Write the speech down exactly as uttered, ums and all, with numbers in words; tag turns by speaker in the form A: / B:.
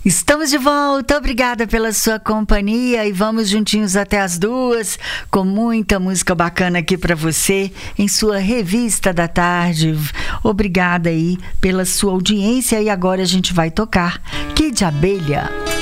A: Estamos de volta, obrigada pela sua companhia e vamos juntinhos até as duas com muita música bacana aqui para você em sua Revista da Tarde. Obrigada aí pela sua audiência e agora a gente vai tocar Kid Abelha.